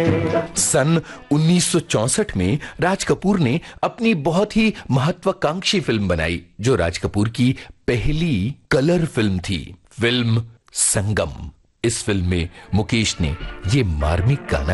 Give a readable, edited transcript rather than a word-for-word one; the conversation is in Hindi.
सन 1964 में राज कपूर ने अपनी बहुत ही महत्वाकांक्षी फिल्म बनाई, जो राज कपूर की पहली कलर फिल्म थी, फिल्म संगम। इस फिल्म में मुकेश ने ये मार्मिक गाना